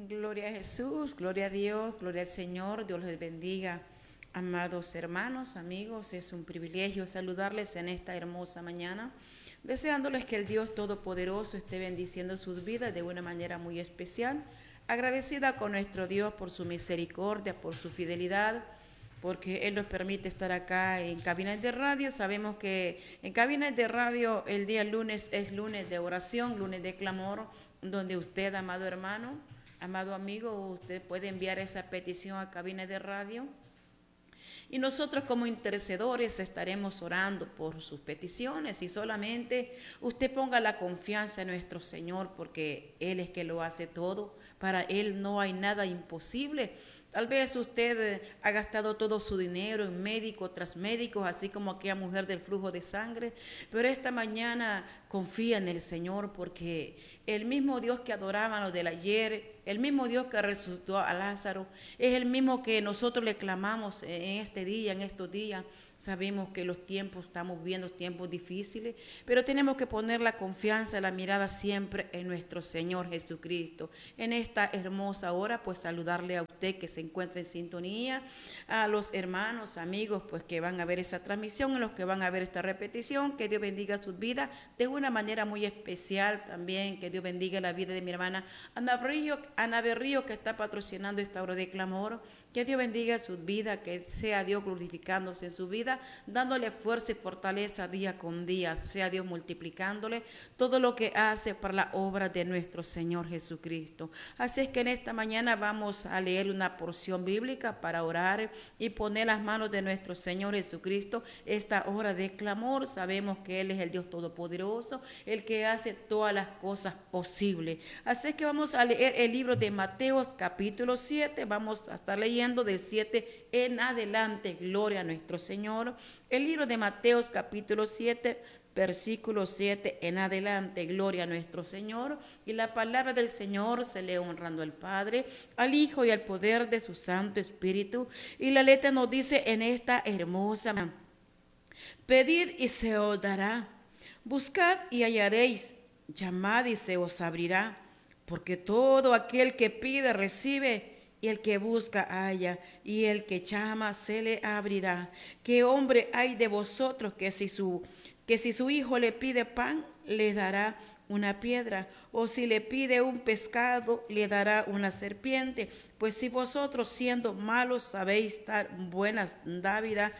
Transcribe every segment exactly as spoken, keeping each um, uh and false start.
Gloria a Jesús, gloria a Dios, gloria al Señor, Dios les bendiga. Amados hermanos, amigos, es un privilegio saludarles en esta hermosa mañana, deseándoles que el Dios Todopoderoso esté bendiciendo sus vidas de una manera muy especial, agradecida con nuestro Dios por su misericordia, por su fidelidad, porque Él nos permite estar acá en Cabinas de Radio. Sabemos que en Cabinas de Radio el día lunes es lunes de oración, lunes de clamor, donde usted, amado hermano, amado amigo, usted puede enviar esa petición a Cabinas de Radio. Y nosotros como intercedores estaremos orando por sus peticiones, y solamente usted ponga la confianza en nuestro Señor, porque Él es que lo hace todo. Para Él no hay nada imposible. Tal vez usted ha gastado todo su dinero en médico tras médico, así como aquella mujer del flujo de sangre, pero esta mañana confía en el Señor, porque el mismo Dios que adoraban los del ayer, el mismo Dios que resucitó a Lázaro, es el mismo que nosotros le clamamos en este día, en estos días. Sabemos que los tiempos, estamos viendo tiempos difíciles, pero tenemos que poner la confianza, la mirada siempre en nuestro Señor Jesucristo. En esta hermosa hora, pues saludarle a usted que se encuentra en sintonía, a los hermanos, amigos, pues que van a ver esa transmisión, a los que van a ver esta repetición. Que Dios bendiga sus vidas de una manera muy especial también. Que Dios bendiga la vida de mi hermana Ana Berrío, Ana Berrío, que está patrocinando esta hora de clamor. Que Dios bendiga sus vidas, que sea Dios glorificándose en su vida, dándole fuerza y fortaleza día con día, sea Dios multiplicándole todo lo que hace para la obra de nuestro Señor Jesucristo. Así es que en esta mañana vamos a leer una porción bíblica para orar y poner las manos de nuestro Señor Jesucristo esta hora de clamor. Sabemos que Él es el Dios Todopoderoso, el que hace todas las cosas posibles. Así es que vamos a leer el libro de Mateo capítulo siete, vamos a estar leyendo del siete en adelante. Gloria a nuestro Señor. El libro de Mateo capítulo siete, versículo siete en adelante. Gloria a nuestro Señor. Y la palabra del Señor se lee honrando al Padre, al Hijo y al poder de su Santo Espíritu. Y la letra nos dice en esta hermosa: pedid y se os dará, buscad y hallaréis, llamad y se os abrirá, porque todo aquel que pide recibe, y el que busca halla, y el que llama se le abrirá. ¿Qué hombre hay de vosotros que si su, que si su hijo le pide pan, le dará una piedra? O si le pide un pescado, le dará una serpiente? Pues si vosotros, siendo malos, sabéis dar buenas dádivas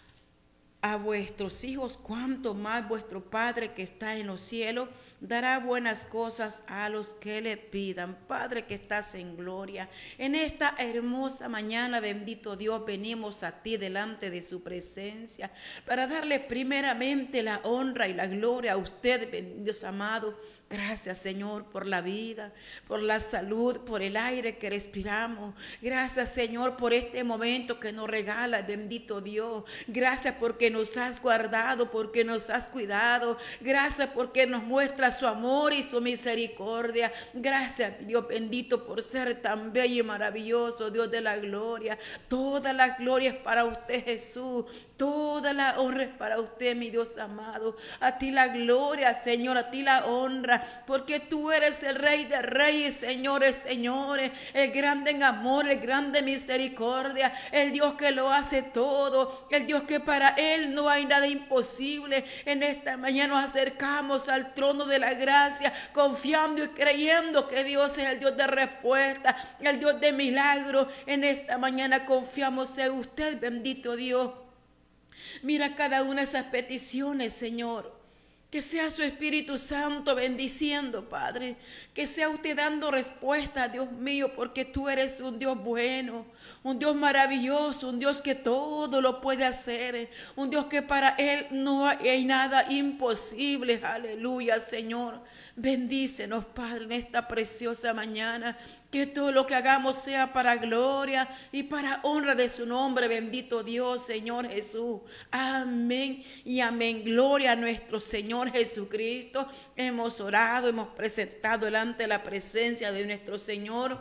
a vuestros hijos, cuánto más vuestro Padre que está en los cielos dará buenas cosas a los que le pidan. Padre que estás en gloria, en esta hermosa mañana, bendito Dios, venimos a ti delante de su presencia para darle primeramente la honra y la gloria a usted, Dios amado. Gracias, Señor, por la vida, por la salud, por el aire que respiramos. Gracias, Señor, por este momento que nos regala, bendito Dios. Gracias porque nos has guardado, porque nos has cuidado. Gracias porque nos muestra su amor y su misericordia. Gracias, Dios bendito, por ser tan bello y maravilloso, Dios de la gloria. Toda la gloria es para usted, Jesús. Toda la honra es para usted, mi Dios amado. A ti la gloria, Señor, a ti la honra, porque tú eres el Rey de Reyes, señores, señores, el grande en amor, el grande en misericordia, el Dios que lo hace todo, el Dios que para Él no hay nada imposible. En esta mañana nos acercamos al trono de la gracia, confiando y creyendo que Dios es el Dios de respuesta, el Dios de milagro. En esta mañana confiamos en usted, bendito Dios. Mira cada una de esas peticiones, Señor. Que sea su Espíritu Santo bendiciendo, Padre. Que sea usted dando respuesta, Dios mío, porque tú eres un Dios bueno, un Dios maravilloso, un Dios que todo lo puede hacer, un Dios que para Él no hay nada imposible. Aleluya, Señor. Bendícenos, Padre, en esta preciosa mañana. Que todo lo que hagamos sea para gloria y para honra de su nombre, bendito Dios, Señor Jesús. Amén y amén. Gloria a nuestro Señor Jesucristo. Hemos orado, hemos presentado delante de la presencia de nuestro Señor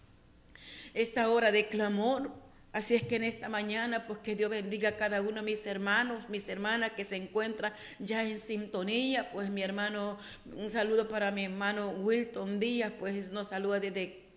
esta hora de clamor. Así es que en esta mañana, pues que Dios bendiga a cada uno de mis hermanos, mis hermanas que se encuentran ya en sintonía. Pues mi hermano, un saludo para mi hermano Wilton Díaz, pues nos saluda desde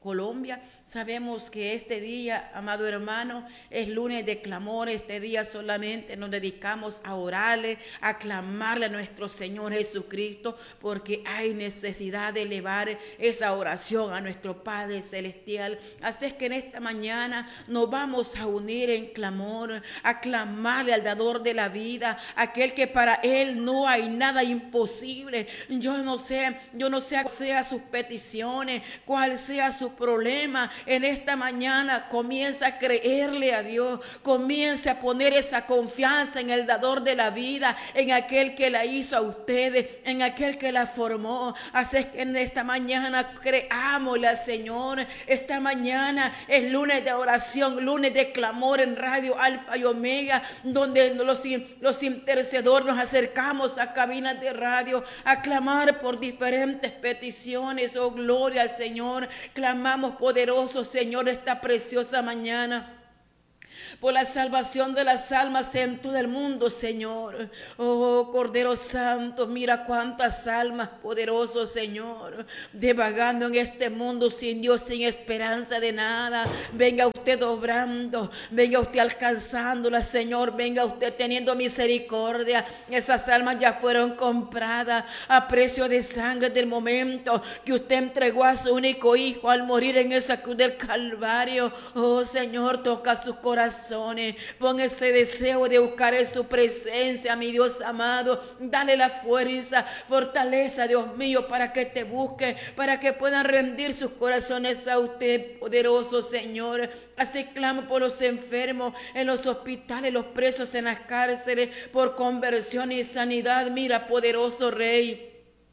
Colombia. Sabemos que este día, amado hermano, es lunes de clamor. Este día solamente nos dedicamos a orarle, a clamarle a nuestro Señor Jesucristo, porque hay necesidad de elevar esa oración a nuestro Padre Celestial. Así es que en esta mañana nos vamos a unir en clamor, a clamarle al dador de la vida, aquel que para él no hay nada imposible. Yo no sé, yo no sé cuál sea sus peticiones, cuál sea su problema. En esta mañana comienza a creerle a Dios, comienza a poner esa confianza en el dador de la vida, en aquel que la hizo a ustedes, en aquel que la formó. Así es que en esta mañana creámosle al Señor. Esta mañana es lunes de oración, lunes de clamor en Radio Alfa y Omega, donde los, los intercedores nos acercamos a cabinas de radio a clamar por diferentes peticiones. Oh, gloria al Señor. Clamamos, poderoso Señor, esta preciosa mañana por la salvación de las almas en todo el mundo, Señor. Oh, Cordero Santo, mira cuántas almas, poderoso Señor, divagando en este mundo sin Dios, sin esperanza de nada. Venga usted obrando, venga usted alcanzándola, Señor. Venga usted teniendo misericordia. Esas almas ya fueron compradas a precio de sangre del momento que usted entregó a su único hijo al morir en esa cruz del Calvario. Oh, Señor, toca sus corazones. Pon ese deseo de buscar en su presencia, mi Dios amado. Dale la fuerza, fortaleza, Dios mío, para que te busque, para que puedan rendir sus corazones a usted, poderoso Señor. Así clamo por los enfermos en los hospitales, los presos en las cárceles, por conversión y sanidad. Mira, poderoso Rey,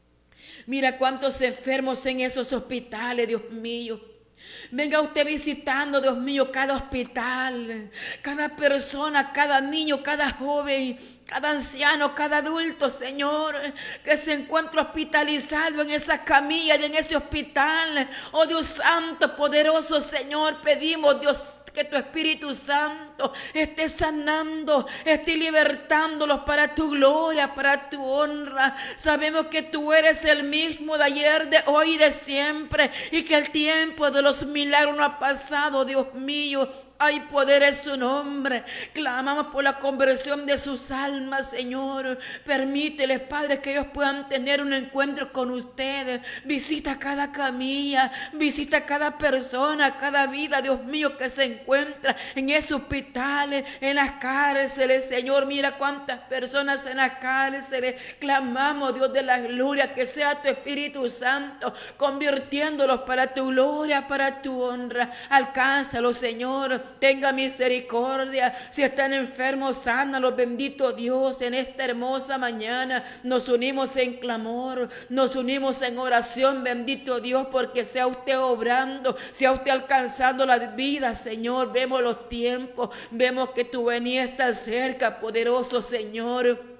mira cuántos enfermos en esos hospitales, Dios mío. Venga usted visitando, Dios mío, cada hospital, cada persona, cada niño, cada joven, cada anciano, cada adulto, Señor, que se encuentra hospitalizado en esa camilla y en ese hospital. Oh, Dios Santo, poderoso Señor, pedimos, Dios, que tu Espíritu Santo esté sanando, esté libertándolos para tu gloria, para tu honra. Sabemos que tú eres el mismo de ayer, de hoy y de siempre, y que el tiempo de los milagros no ha pasado, Dios mío. Hay poder en su nombre. Clamamos por la conversión de sus almas, Señor. Permíteles, Padre, que ellos puedan tener un encuentro con ustedes. Visita cada camilla, visita cada persona, cada vida, Dios mío, que se encuentra en esos hospitales, en las cárceles, Señor. Mira cuántas personas en las cárceles. Clamamos, Dios de la gloria, que sea tu Espíritu Santo convirtiéndolos para tu gloria, para tu honra. Alcánzalos, Señor. Tenga misericordia. Si están enfermos, sánalos, bendito Dios. En esta hermosa mañana nos unimos en clamor, nos unimos en oración, bendito Dios, porque sea usted obrando, sea usted alcanzando la vida, Señor. Vemos los tiempos, vemos que tu venida está cerca, poderoso Señor,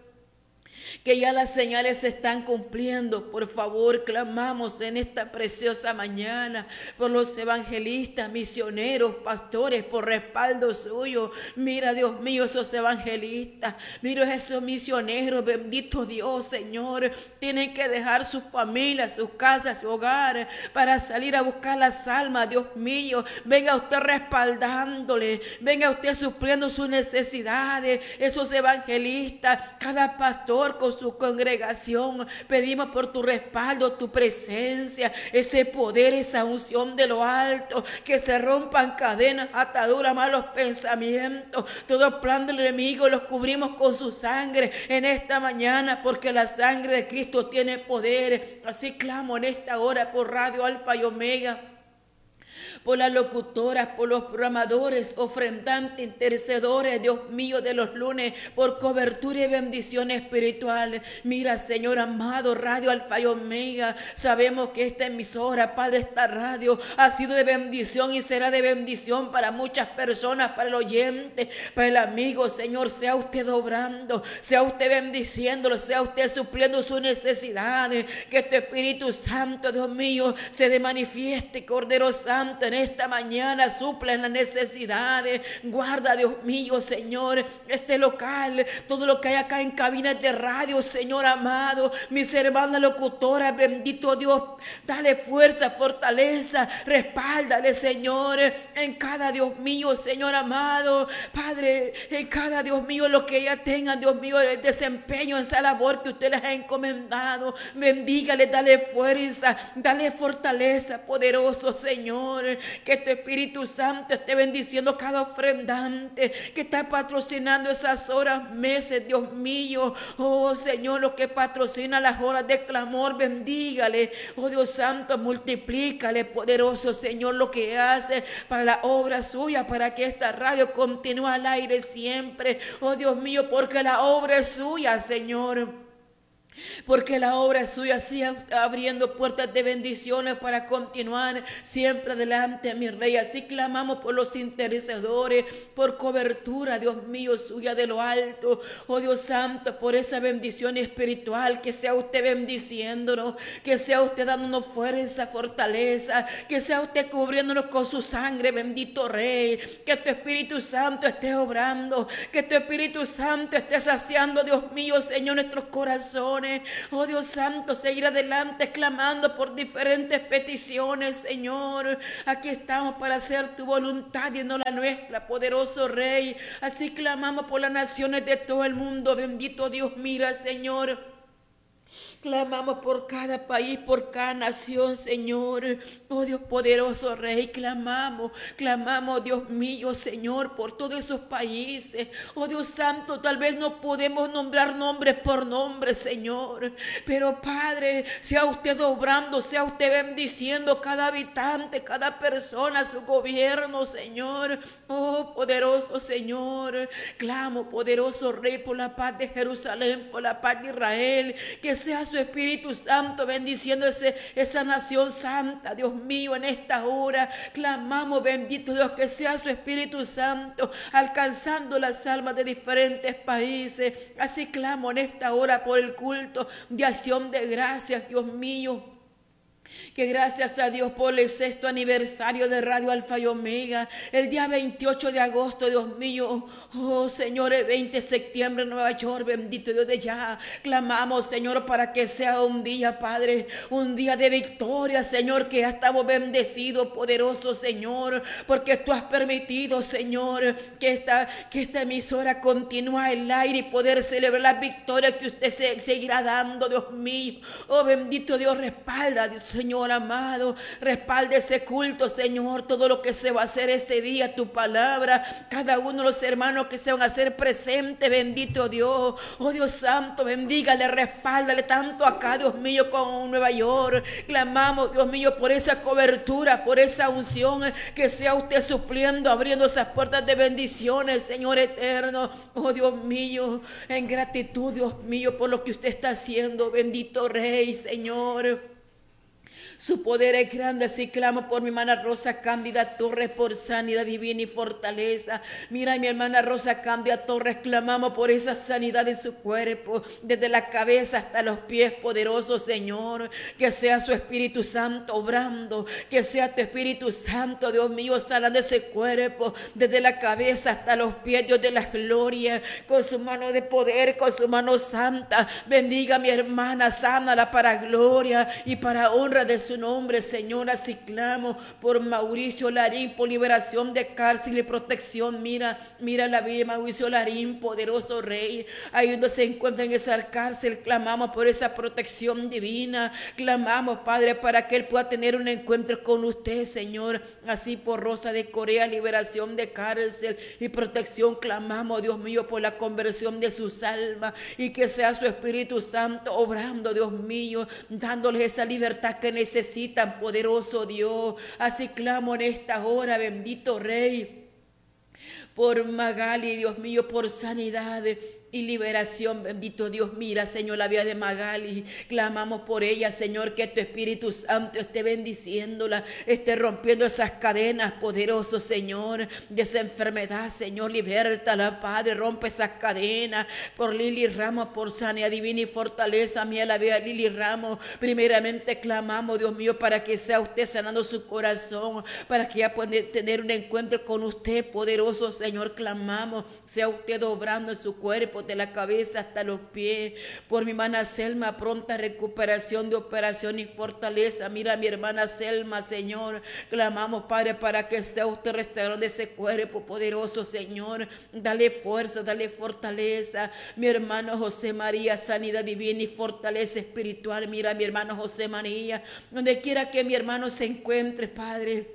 que ya las señales se están cumpliendo. Por favor, clamamos en esta preciosa mañana por los evangelistas, misioneros, pastores, por respaldo suyo. Mira, Dios mío, esos evangelistas, mira esos misioneros, bendito Dios, Señor, tienen que dejar sus familias, sus casas, su hogar, para salir a buscar las almas, Dios mío. Venga usted respaldándole, venga usted supliendo sus necesidades, esos evangelistas, cada pastor con su congregación. Pedimos por tu respaldo, tu presencia, ese poder, esa unción de lo alto, que se rompan cadenas, ataduras, malos pensamientos, todo plan del enemigo los cubrimos con su sangre en esta mañana, porque la sangre de Cristo tiene poder. Así clamo en esta hora por Radio Alfa y Omega, por las locutoras, por los programadores, ofrendantes, intercedores, Dios mío, de los lunes, por cobertura y bendición espiritual. Mira, Señor amado, Radio Alfa y Omega, sabemos que esta emisora, Padre, esta radio ha sido de bendición y será de bendición para muchas personas, para el oyente, para el amigo. Señor, sea usted obrando, sea usted bendiciéndolo, sea usted supliendo sus necesidades, que tu Espíritu Santo, Dios mío, se de manifieste, Cordero Santo, Santo, en esta mañana suplen las necesidades. Guarda, Dios mío, Señor, este local, todo lo que hay acá en cabinas de radio, Señor amado, mis hermanas locutoras, bendito Dios, dale fuerza, fortaleza, respáldale, Señor, en cada, Dios mío, Señor amado, Padre, en cada, Dios mío, lo que ellas tengan, Dios mío, el desempeño en esa labor que usted les ha encomendado, bendígale, dale fuerza, dale fortaleza, poderoso Señor, que tu Espíritu Santo esté bendiciendo cada ofrendante que está patrocinando esas horas, meses, Dios mío, oh Señor, lo que patrocina las horas de clamor, bendígale, oh Dios Santo, multiplícale, poderoso Señor, lo que hace para la obra suya, para que esta radio continúe al aire siempre, oh Dios mío, porque la obra es suya, Señor. Porque la obra es suya, siga abriendo puertas de bendiciones para continuar siempre adelante, mi Rey. Así clamamos por los intercesores, por cobertura, Dios mío, suya de lo alto. Oh Dios Santo, por esa bendición espiritual, que sea usted bendiciéndonos, que sea usted dándonos fuerza, fortaleza, que sea usted cubriéndonos con su sangre, bendito Rey. Que tu Espíritu Santo esté obrando, que tu Espíritu Santo esté saciando, Dios mío, Señor, nuestros corazones. Oh Dios Santo, seguir adelante clamando por diferentes peticiones, Señor. Aquí estamos para hacer tu voluntad y no la nuestra, poderoso Rey. Así clamamos por las naciones de todo el mundo. Bendito Dios, mira, Señor. Clamamos por cada país, por cada nación, Señor. Oh Dios poderoso Rey, clamamos, clamamos, Dios mío, Señor, por todos esos países. Oh Dios Santo, tal vez no podemos nombrar nombres por nombre, Señor. Pero Padre, sea usted obrando, sea usted bendiciendo cada habitante, cada persona, su gobierno, Señor. Oh poderoso Señor, clamo, poderoso Rey, por la paz de Jerusalén, por la paz de Israel. Que sea su Espíritu Santo bendiciendo ese, esa nación santa, Dios mío, en esta hora clamamos, bendito Dios, que sea su Espíritu Santo alcanzando las almas de diferentes países. Así clamo en esta hora por el culto de acción de gracias, Dios mío. Que gracias a Dios por el sexto aniversario de Radio Alfa y Omega, el día veintiocho de agosto, Dios mío, oh Señor, el veinte de septiembre en Nueva York, bendito Dios de ya, clamamos, Señor, para que sea un día, Padre, un día de victoria, Señor, que ya estamos bendecidos, poderoso Señor, porque tú has permitido, Señor, que esta, que esta emisora continúe al aire y poder celebrar las victorias que usted se, seguirá dando, Dios mío. Oh bendito Dios, respalda, Dios, Señor amado, respalde ese culto, Señor, todo lo que se va a hacer este día, tu palabra, cada uno de los hermanos que se van a hacer presentes, bendito Dios, oh Dios Santo, bendígale, respáldale tanto acá, Dios mío, como en Nueva York. Clamamos, Dios mío, por esa cobertura, por esa unción, que sea usted supliendo, abriendo esas puertas de bendiciones, Señor eterno, oh Dios mío, en gratitud, Dios mío, por lo que usted está haciendo, bendito Rey, Señor. Su poder es grande, así clamo por mi hermana Rosa Cándida Torres, por sanidad divina y fortaleza. Mira, mi hermana Rosa Cándida Torres, clamamos por esa sanidad en su cuerpo, desde la cabeza hasta los pies, poderoso Señor. Que sea su Espíritu Santo obrando, que sea tu Espíritu Santo, Dios mío, sanando ese cuerpo, desde la cabeza hasta los pies, Dios de la gloria, con su mano de poder, con su mano santa. Bendiga a mi hermana, sánala para gloria y para honra de su nombre, Señor. Así clamo por Mauricio Larín, por liberación de cárcel y protección. Mira, mira la vida de Mauricio Larín, poderoso Rey, ahí donde se encuentra en esa cárcel, clamamos por esa protección divina. Clamamos, Padre, para que él pueda tener un encuentro con usted, Señor. Así por Rosa de Corea, liberación de cárcel y protección, clamamos, Dios mío, por la conversión de sus almas, y que sea su Espíritu Santo obrando, Dios mío, dándoles esa libertad que necesitan, poderoso Dios. Así clamo en esta hora, bendito Rey, por Magali, Dios mío, por sanidad y liberación, bendito Dios. Mira, Señor, la vida de Magali, clamamos por ella, Señor, que tu Espíritu Santo esté bendiciéndola, esté rompiendo esas cadenas, poderoso Señor, de esa enfermedad, Señor, libértala, Padre, rompe esas cadenas, por Lili Ramos, por sanidad divina y fortaleza, mía, la vida de Lili Ramos, primeramente clamamos, Dios mío, para que sea usted sanando su corazón, para que ella pueda tener un encuentro con usted, poderoso Señor, clamamos, sea usted obrando en su cuerpo, de la cabeza hasta los pies, por mi hermana Selma, pronta recuperación de operación y fortaleza. Mira, mi hermana Selma, Señor, clamamos, Padre, para que sea usted restaurando ese cuerpo, poderoso Señor, dale fuerza, dale fortaleza. Mi hermano José María, sanidad divina y fortaleza espiritual. Mira, mi hermano José María, donde quiera que mi hermano se encuentre, Padre,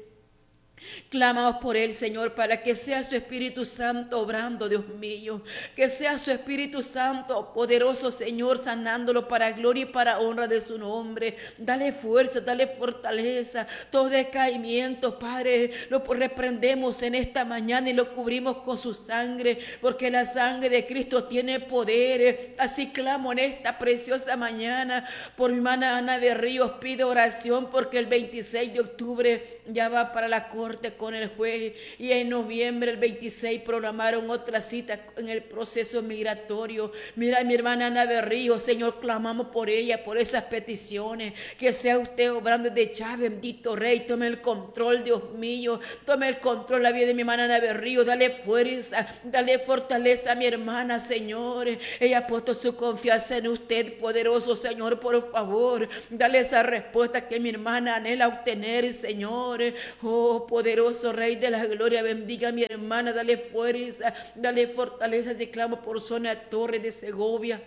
clamamos por él, Señor, para que sea su Espíritu Santo obrando, Dios mío, que sea su Espíritu Santo poderoso, Señor, sanándolo para gloria y para honra de su nombre. Dale fuerza, dale fortaleza, todo decaimiento, Padre, lo reprendemos en esta mañana y lo cubrimos con su sangre, porque la sangre de Cristo tiene poder. Así clamo en esta preciosa mañana por mi hermana Ana de Ríos. Pide oración porque el veintiséis de octubre ya va para la corte con el juez, y en noviembre el veintiséis programaron otra cita en el proceso migratorio. Mira, mi hermana Ana Berrío, Señor, clamamos por ella, por esas peticiones, que sea usted obrando de Chávez, bendito Rey, tome el control, Dios mío, tome el control la vida de mi hermana Ana Berrío, dale fuerza, dale fortaleza a mi hermana, Señor, ella ha puesto su confianza en usted, poderoso Señor, por favor, dale esa respuesta que mi hermana anhela obtener, Señor. Oh, poderoso Rey de la gloria, bendiga a mi hermana, dale fuerza, dale fortaleza. Te clamo por Sonia Torres de Segovia,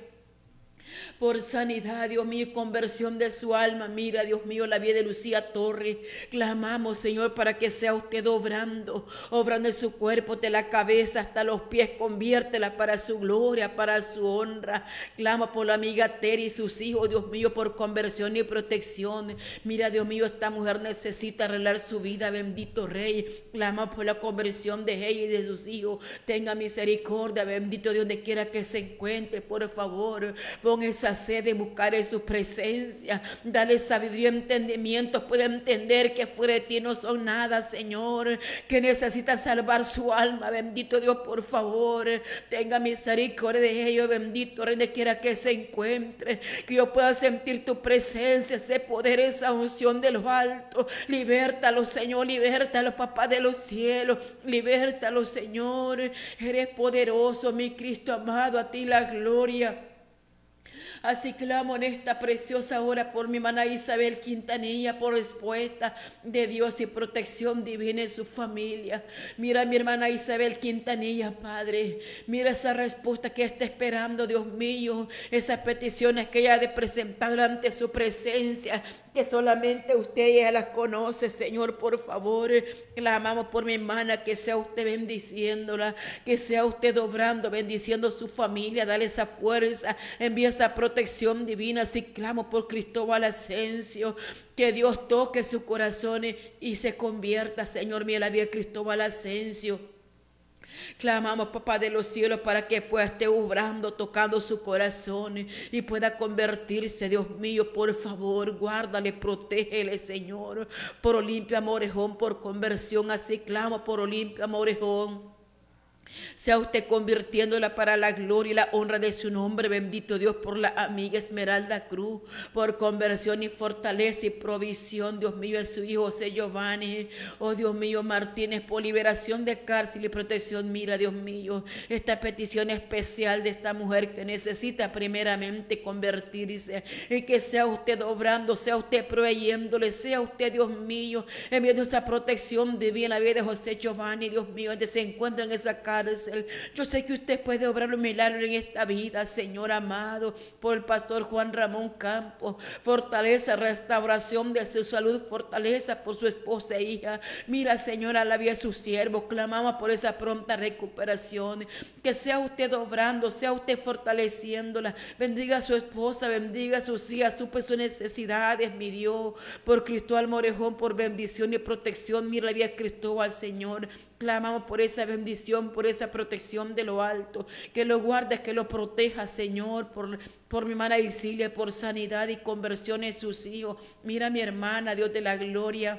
por sanidad, Dios mío, conversión de su alma. Mira, Dios mío, la vida de Lucía Torres, clamamos, Señor, para que sea usted obrando, obrando en su cuerpo, de la cabeza hasta los pies, conviértela para su gloria, para su honra. Clama por la amiga Terry y sus hijos, Dios mío, por conversión y protección. Mira, Dios mío, esta mujer necesita arreglar su vida, bendito Rey. Clama por la conversión de ella y de sus hijos. Tenga misericordia, bendito, de donde quiera que se encuentre, por favor, pon esa sed de buscar en su presencia, dale sabiduría y entendimiento, puede entender que fuera de ti no son nada, Señor, que necesita salvar su alma, bendito Dios, por favor, tenga misericordia de ellos, bendito Rey, donde quiera que se encuentre, que yo pueda sentir tu presencia, ese poder, esa unción de lo alto. Libértalo, Señor, libértalo, papá de los cielos, libértalo, Señor, eres poderoso, mi Cristo amado, a ti la gloria. Así clamo en esta preciosa hora por mi hermana Isabel Quintanilla, por respuesta de Dios y protección divina en su familia. Mira, mi hermana Isabel Quintanilla, Padre, mira esa respuesta que está esperando, Dios mío, esas peticiones que ella ha de presentar ante su presencia, que solamente usted ella las conoce, Señor, por favor, clamamos por mi hermana, que sea usted bendiciéndola, que sea usted obrando, bendiciendo su familia, dale esa fuerza, envía esa protección divina. Así clamo por Cristóbal Asensio, que Dios toque su corazón y se convierta, Señor mío, la vida de Cristóbal Asensio. Clamamos, papá de los cielos, para que pueda estar obrando, tocando su corazón y pueda convertirse, Dios mío, por favor, guárdale, protégele, Señor, por Olimpia Morejón, por conversión. Así clamo por Olimpia Morejón. Sea usted convirtiéndola para la gloria y la honra de su nombre, bendito Dios, por la amiga Esmeralda Cruz, por conversión y fortaleza y provisión, Dios mío, en su hijo José Giovanni, oh Dios mío, Martínez, por liberación de cárcel y protección. Mira, Dios mío, esta petición especial de esta mujer que necesita primeramente convertirse, y que sea usted obrando, sea usted proveyéndole, sea usted, Dios mío, enviando esa protección divina a la vida de José Giovanni, Dios mío, donde se encuentra en esa cárcel. Yo sé que usted puede obrar un milagro en esta vida, Señor amado, por el pastor Juan Ramón Campos. Fortaleza, restauración de su salud, fortaleza por su esposa e hija. Mira, Señor, a la vida de sus siervos, clamamos por esa pronta recuperación. Que sea usted obrando, sea usted fortaleciéndola. Bendiga a su esposa, bendiga a sus hijas, supe sus necesidades, mi Dios. Por Cristóbal Morejón, por bendición y protección. Mira la vida de Cristóbal, Señor. Clamamos por esa bendición, por esa protección de lo alto. Que lo guardes, que lo proteja, Señor, por, por mi hermana Isilia, por sanidad y conversión en sus hijos. Mira a mi hermana, Dios de la gloria.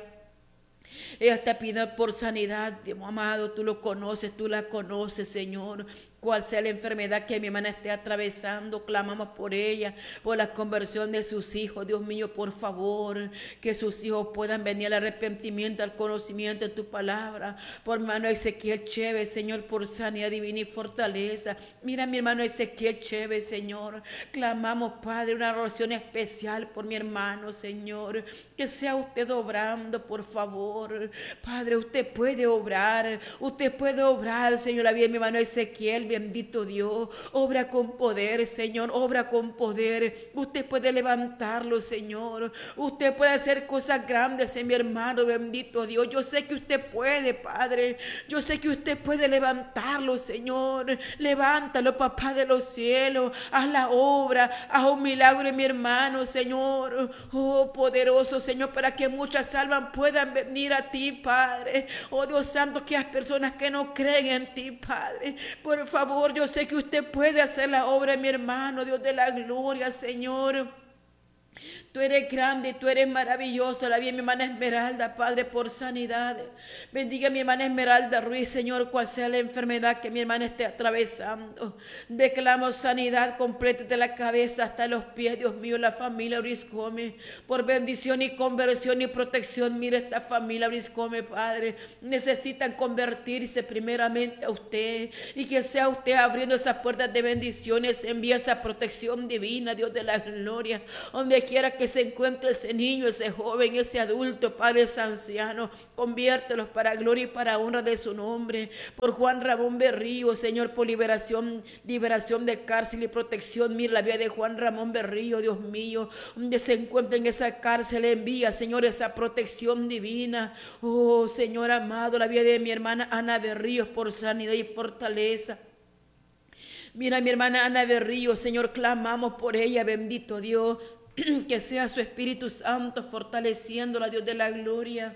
Ella está pidiendo por sanidad, Dios amado, tú lo conoces, tú la conoces, Señor. Cual sea la enfermedad que mi hermana esté atravesando, clamamos por ella, por la conversión de sus hijos. Dios mío, por favor, que sus hijos puedan venir al arrepentimiento, al conocimiento de tu palabra. Por mi hermano Ezequiel Chévez, Señor, por sanidad divina y fortaleza. Mira a mi hermano Ezequiel Chévez, Señor. Clamamos, Padre, una oración especial por mi hermano, Señor. Que sea usted obrando, por favor. Padre, usted puede obrar, usted puede obrar, Señor, la vida de mi hermano Ezequiel. Bendito Dios, obra con poder, Señor, obra con poder. Usted puede levantarlo, Señor. Usted puede hacer cosas grandes en mi hermano, bendito Dios. Yo sé que usted puede, Padre. Yo sé que usted puede levantarlo, Señor. Levántalo, papá de los cielos. Haz la obra, haz un milagro en mi hermano, Señor. Oh, poderoso, Señor, para que muchas almas puedan venir a ti, Padre. Oh, Dios santo, que hay personas que no creen en ti, Padre. Por favor, Por favor, yo sé que usted puede hacer la obra de mi hermano, Dios de la gloria, Señor. Tú eres grande, tú eres maravilloso. La bien mi hermana Esmeralda, Padre, por sanidad. Bendiga a mi hermana Esmeralda Ruiz, Señor, cual sea la enfermedad que mi hermana esté atravesando. Declamo sanidad completa de la cabeza hasta los pies, Dios mío, la familia Ruiz Gómez. Por bendición y conversión y protección, mira esta familia Ruiz Gómez, Padre. Necesitan convertirse primeramente a usted. Y que sea usted abriendo esas puertas de bendiciones. Envía esa protección divina, Dios de la gloria. Donde quiera que se encuentre ese niño, ese joven, ese adulto, Padre, ese anciano, conviértelos para gloria y para honra de su nombre. Por Juan Ramón Berrío, Señor, por liberación, liberación de cárcel y protección. Mira la vida de Juan Ramón Berrío, Dios mío, donde se encuentra en esa cárcel, envía, Señor, esa protección divina. Oh, Señor amado, la vida de mi hermana Ana Berrío, por sanidad y fortaleza. Mira a mi hermana Ana Berrío, Señor, clamamos por ella, bendito Dios. Que sea su Espíritu Santo fortaleciéndola, Dios de la gloria.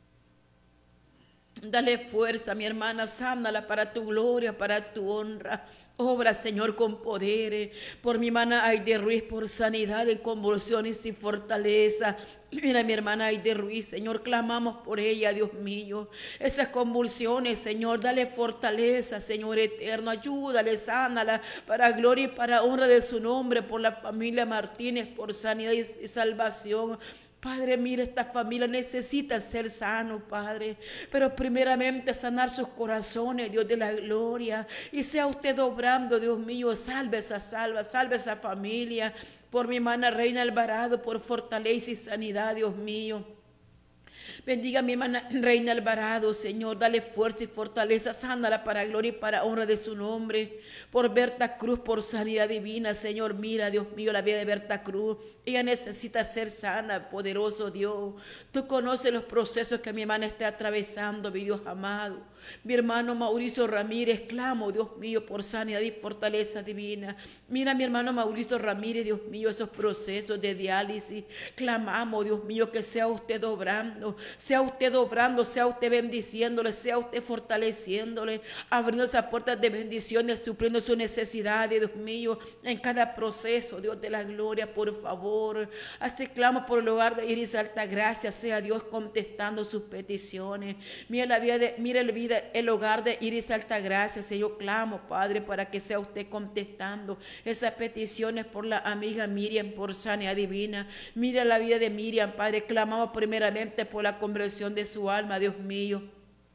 Dale fuerza, mi hermana, sánala para tu gloria, para tu honra. Obra, Señor, con poder. Por mi hermana Aide Ruiz, por sanidad de convulsiones y fortaleza. Mira, mi hermana Aide Ruiz, Señor, clamamos por ella, Dios mío. Esas convulsiones, Señor, dale fortaleza, Señor eterno. Ayúdale, sánala para gloria y para honra de su nombre. Por la familia Martínez, por sanidad y salvación. Padre, mira, esta familia necesita ser sano, Padre, pero primeramente sanar sus corazones, Dios de la gloria, y sea usted obrando, Dios mío, salve esa salva, salve esa familia, por mi hermana Reina Alvarado, por fortaleza y sanidad, Dios mío. Bendiga a mi hermana Reina Alvarado, Señor, dale fuerza y fortaleza, sánala para gloria y para honra de su nombre. Por Berta Cruz, por sanidad divina, Señor, mira, Dios mío, la vida de Berta Cruz. Ella necesita ser sana, poderoso Dios. Tú conoces los procesos que mi hermana está atravesando, mi Dios amado. Mi hermano Mauricio Ramírez, clamo, Dios mío, por sanidad y fortaleza divina. Mira, mi hermano Mauricio Ramírez, Dios mío, esos procesos de diálisis. Clamamos, Dios mío, que sea usted obrando, sea usted obrando, sea usted bendiciéndole, sea usted fortaleciéndole, abriendo esas puertas de bendiciones, supliendo sus necesidades, Dios mío, en cada proceso, Dios de la gloria, por favor. Así clamo por el hogar de Iris Altagracia, sea Dios contestando sus peticiones. Mira la vida de, mira el vida el hogar de Iris Altagracia, Señor, clamo, Padre, para que sea usted contestando esas peticiones por la amiga Miriam, por sanidad divina. Mira la vida de Miriam, Padre, clamamos primeramente por la conversión de su alma, Dios mío.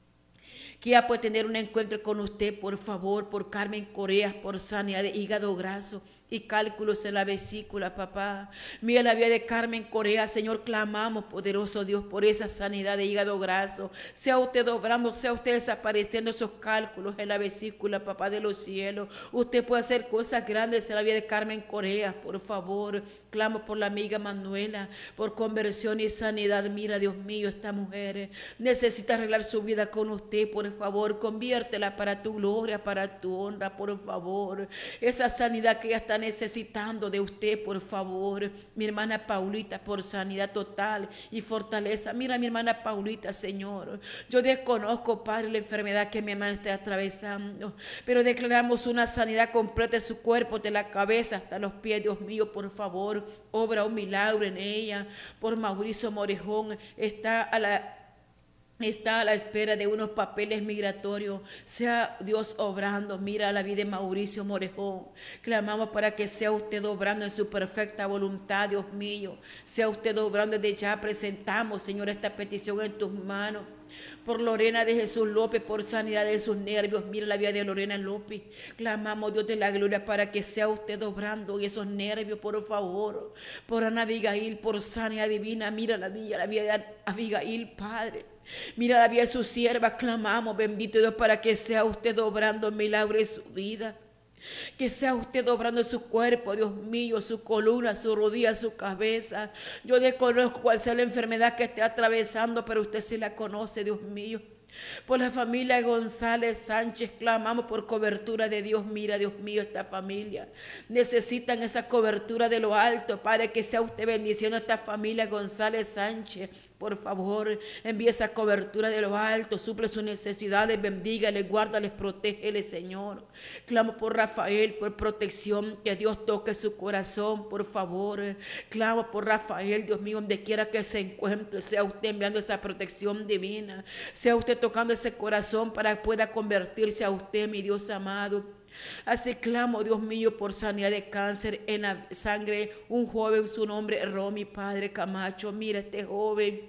Que ella puede tener un encuentro con usted, por favor, por Carmen Correa, por sanidad de hígado graso y cálculos en la vesícula, papá. Mira la vida de Carmen Correa, Señor, clamamos, poderoso Dios, por esa sanidad de hígado graso. Sea usted obrando, sea usted desapareciendo esos cálculos en la vesícula, papá de los cielos. Usted puede hacer cosas grandes en la vida de Carmen Correa, por favor. Clamo por la amiga Manuela, por conversión y sanidad. Mira, Dios mío, esta mujer necesita arreglar su vida con usted, por favor. Conviértela para tu gloria, para tu honra, por favor. Esa sanidad que ella está está necesitando de usted, por favor. Mi hermana Paulita, por sanidad total y fortaleza. Mira, mi hermana Paulita, Señor, yo desconozco, Padre, la enfermedad que mi hermana está atravesando, pero declaramos una sanidad completa de su cuerpo, de la cabeza hasta los pies. Dios mío, por favor, obra un milagro en ella. Por Mauricio Morejón, está a la Está a la espera de unos papeles migratorios. Sea Dios obrando. Mira la vida de Mauricio Morejón. Clamamos para que sea usted obrando en su perfecta voluntad, Dios mío. Sea usted obrando. Desde ya presentamos, Señor, esta petición en tus manos. Por Lorena de Jesús López, por sanidad de sus nervios. Mira la vida de Lorena López. Clamamos, Dios de la gloria, para que sea usted obrando en esos nervios, por favor. Por Ana Abigail, por sanidad divina. Mira la vida, la vida de Abigail, Padre. Mira la vida de su sierva. Clamamos, bendito Dios, para que sea usted obrando milagro en su vida. Que sea usted obrando en su cuerpo, Dios mío, su columna, su rodilla, su cabeza. Yo desconozco cuál sea la enfermedad que esté atravesando, pero usted sí la conoce, Dios mío. Por la familia González Sánchez clamamos por cobertura de Dios. Mira, Dios mío, esta familia necesitan esa cobertura de lo alto. Padre, que sea usted bendiciendo a esta familia González Sánchez. Por favor, envíe esa cobertura de lo alto, suple sus necesidades, bendígale, guárdales, protégele, Señor. Clamo por Rafael, por protección, que Dios toque su corazón, por favor. Clamo por Rafael, Dios mío, donde quiera que se encuentre, sea usted enviando esa protección divina, sea usted tocando ese corazón para que pueda convertirse a usted, mi Dios amado. Así clamo, Dios mío, por sanidad de cáncer en la sangre. Un joven, su nombre es Romy, Padre Camacho. Mira este joven.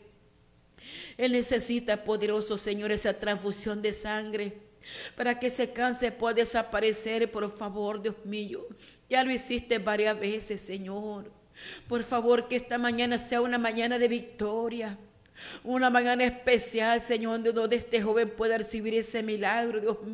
Él necesita, poderoso Señor, esa transfusión de sangre para que ese cáncer pueda desaparecer. Por favor, Dios mío, ya lo hiciste varias veces, Señor. Por favor, que esta mañana sea una mañana de victoria. Una mañana especial, Señor, donde este joven pueda recibir ese milagro, Dios mío.